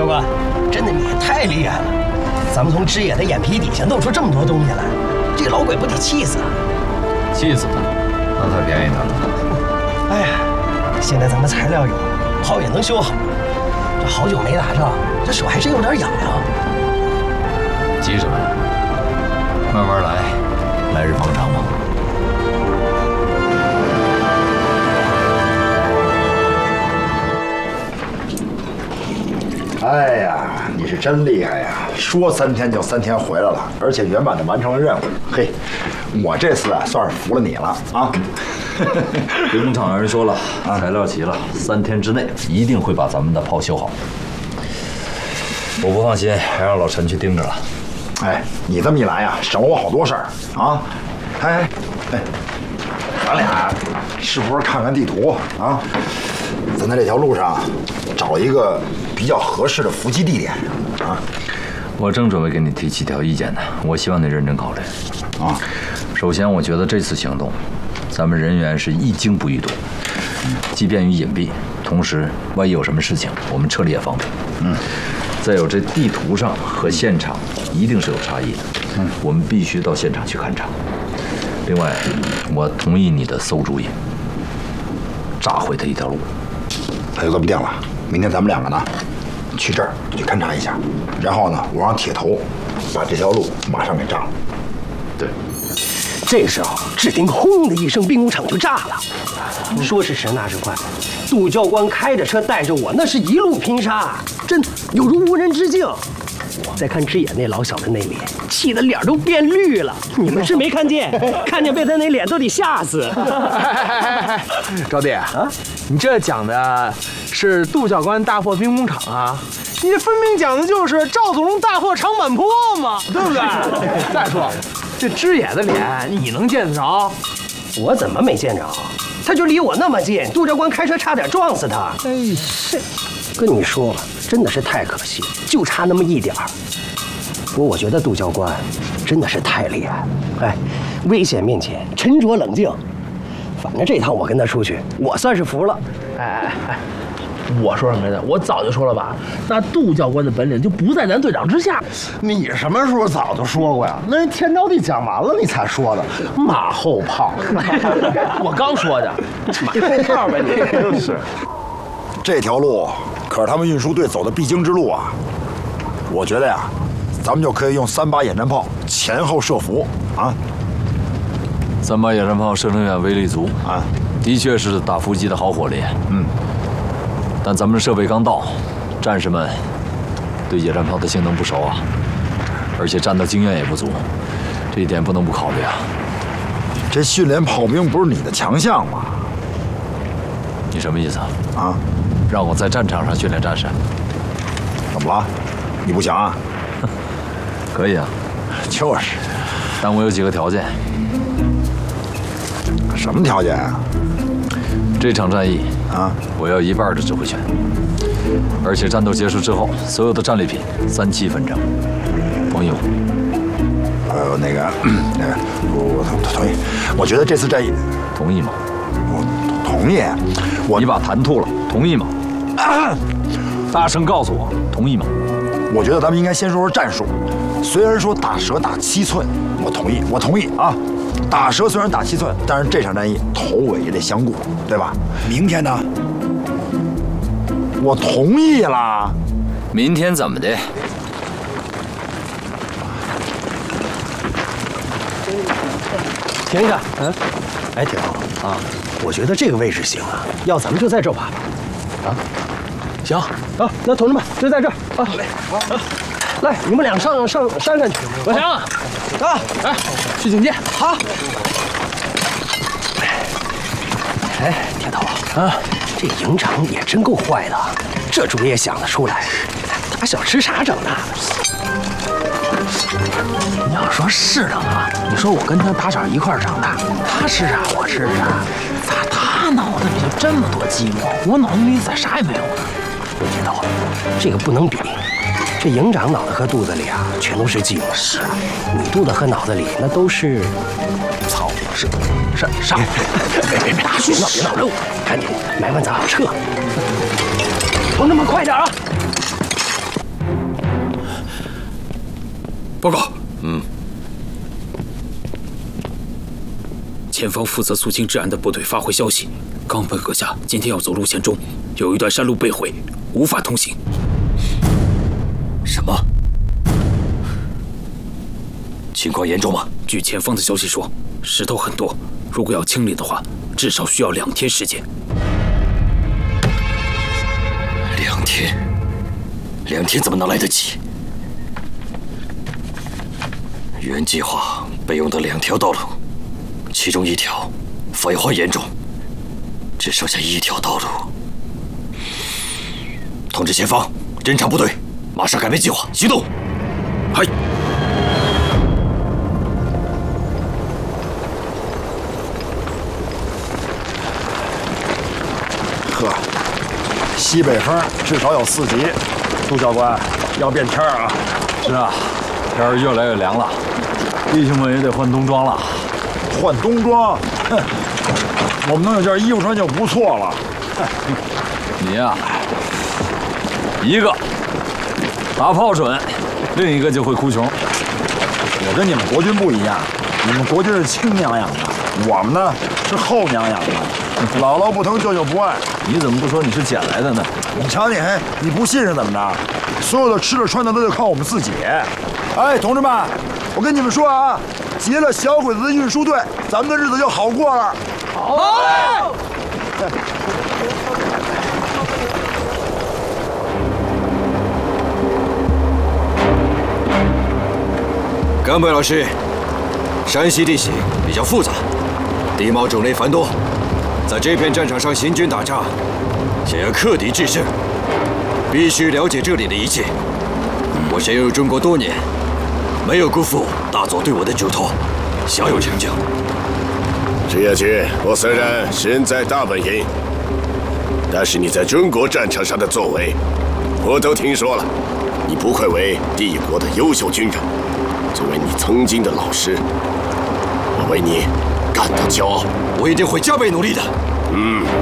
教官，真的你也太厉害了！咱们从枝野的眼皮底下弄出这么多东西来，这老鬼不得气死啊！ 气死他，那才便宜他呢。 哎呀，现在咱们材料有，炮也能修好，这好久没打仗，这手还真有点痒痒。 急什么呀？慢慢来，来日方长嘛。 哎呀，你是真厉害呀！说3天就3天回来了，而且圆满的完成了任务。嘿，我这次算是服了你了啊！ 兵工厂有人说了，材料齐了，3天之内一定会把咱们的炮修好。我不放心，还让老陈去盯着了。 哎，你这么一来呀，省了我好多事儿啊！哎，咱俩是不是看看地图啊？咱在这条路上找一个比较合适的伏击地点啊！ 我正准备给你提几条意见呢，我希望你认真考虑。 啊， 首先，我觉得这次行动，咱们人员是一精不易动，既便于隐蔽，同时万一有什么事情，我们撤离也方便。再有这地图上和现场一定是有差异的，我们必须到现场去勘察。另外，我同意你的馊主意，炸毁他一条路。 那就这么定了。明天咱们两个呢，去这儿去勘察一下，然后呢，我让铁头把这条路马上给炸了。 对， 这时候只听轰的一声，兵工厂就炸了。说时迟，那时快，杜教官开着车带着我，那是一路拼杀，真有如无人之境。再看枝野那老小子那脸，气得脸都变绿了。你们是没看见，看见被他那脸都得吓死。 招弟啊，你这讲的是杜教官大破兵工厂啊？你这分明讲的就是赵子龙大破长坂坡嘛，对不对？再说，这枝野的脸你能见得着？ 我怎么没见着？他就离我那么近，杜教官开车差点撞死他。 哎， 跟你说了，真的是太可惜了，就差那么一点儿。不过我觉得杜教官真的是太厉害了。哎，危险面前沉着冷静。反正这趟我跟他出去，我算是服了。 哎，我说什么来着？我早就说了吧，那杜教官的本领就不在咱队长之下。 你什么时候早就说过呀？那人田招娣讲完了你才说的，马后炮。 我刚说的，马后炮呗你。 就是， 这条路可是他们运输队走的必经之路啊！我觉得呀，咱们就可以用3把野战炮前后射伏啊。 3把野战炮射程远，威力足啊，的确是打伏击的好火力。但咱们设备刚到，战士们对野战炮的性能不熟啊，而且战斗经验也不足，这一点不能不考虑啊。 这训练炮兵不是你的强项吗？ 你什么意思啊？ 啊， 让我在战场上训练战士？ 怎么了？你不想啊？ 可以啊， 就是。 但我有几个条件。 什么条件啊？ 这场战役啊，我要1半的指挥权，而且战斗结束之后，所有的战利品3七分成，同意吗？ 我同意。我觉得这次战役， 同意吗？ 我同意。 你把痰吐了，同意吗？大声告诉我，同意吗？ 我觉得咱们应该先说说战术。虽然说打蛇打7寸，我同意啊。打蛇虽然打7寸，但是这场战役头尾也得相顾，对吧？明天呢？我同意啦。 明天怎么的？ 停一下，哎，铁头啊，我觉得这个位置行啊，要咱们就在这儿把吧。啊，行啊，那同志们就在这儿啊。来，你们俩上山上去。 老强啊，来去警戒。 好。哎，铁头啊，这营长也真够坏的，这主意也想得出来，打小吃啥长大的。 你要说是的话，你说我跟他打小一块长大，他吃啥我吃啥，咋他脑子里就这么多积木，我脑子里咋啥也没有呢？ 铁头，这个不能比。这营长脑子和肚子里啊，全都是积木。是啊，你肚子和脑子里那都是草。上！别闹！赶紧买碗早撤！同志们，快点啊！ 报告。前方负责肃清治安的部队发回消息，冈本阁下今天要走路线中，有一段山路被毁，无法通行。 什么？情况严重吗？ 据前方的消息说，石头很多，如果要清理的话，至少需要2天时间。 2天？2天怎么能来得及？原计划备用的2条道路，其中1条废话严重，只剩下1条道路。通知前方侦察部队，马上改变计划，行动！ 嗨。 呵，西北风至少有4级，杜教官要变天啊！ 是啊，天儿越来越凉了，弟兄们也得换冬装了。 换冬装？哼，我们能有件衣服穿就不错了。 你呀，一个打炮准，另一个就会哭穷。 我跟你们国军不一样，你们国军是亲娘养的，我们呢是后娘养的。姥姥不疼，舅舅不爱。 你怎么不说你是捡来的呢？ 你瞧你，你不信是怎么着？所有的吃的穿的都得靠我们自己。哎，同志们，我跟你们说啊，结了小鬼子的运输队，咱们的日子就好过了。好嘞！ 冈本老师，山西地形比较复杂，地貌种类繁多，在这片战场上行军打仗，想要克敌制胜，必须了解这里的一切。我深入中国多年，没有辜负大佐对我的嘱托，小有成就。 石野君，我虽然身在大本营，但是你在中国战场上的作为，我都听说了。你不愧为帝国的优秀军人。作为你曾经的老师，我为你感到骄傲。 我一定会加倍努力的。